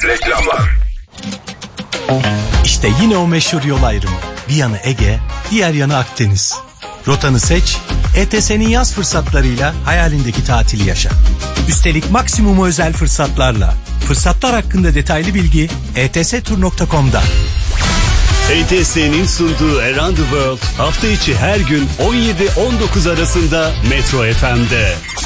Reklamlar. İşte yine o meşhur yol ayrımı. Bir yanı Ege, diğer yanı Akdeniz. Rotanı seç, ETS'nin yaz fırsatlarıyla hayalindeki tatili yaşa. Üstelik maksimum özel fırsatlarla. Fırsatlar hakkında detaylı bilgi etstur.com'da. ETS'nin sunduğu Around the World hafta içi her gün 17-19 arasında Metro FM'de.